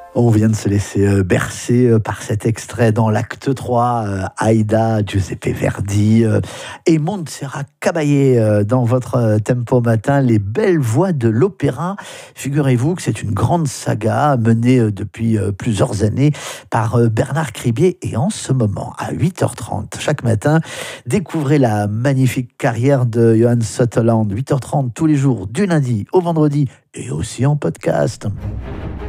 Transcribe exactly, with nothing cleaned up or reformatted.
On vient de se laisser euh, bercer euh, par cet extrait dans l'acte trois, euh, Aïda, Giuseppe Verdi euh, et Montserrat Caballé euh, dans votre euh, Tempo Matin, les belles voix de l'opéra. Figurez-vous que c'est une grande saga menée euh, depuis euh, plusieurs années par euh, Bernard Cribier, et en ce moment, à huit heures trente, chaque matin, découvrez la magnifique carrière de Johan Sutherland. huit heures trente tous les jours, du lundi au vendredi, et aussi en podcast.